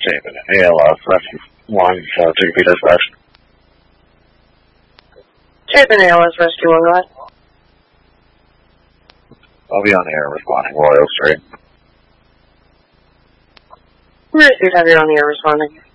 Chapin, ALS, Rescue 1, Chickapee Dispatch. Chapin, ALS, Rescue 1, right? I'll be on the air responding, Royal Street. Received, have you on the air responding.